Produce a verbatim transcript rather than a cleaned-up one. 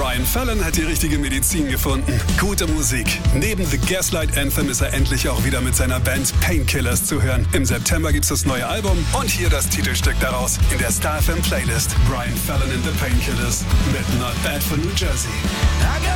Brian Fallon hat die richtige Medizin gefunden. Gute Musik. Neben The Gaslight Anthem ist er endlich auch wieder mit seiner Band Painkillers zu hören. Im September gibt's das neue Album und hier das Titelstück daraus in der Star F M Playlist. Brian Fallon and the Painkillers mit Not Bad for New Jersey.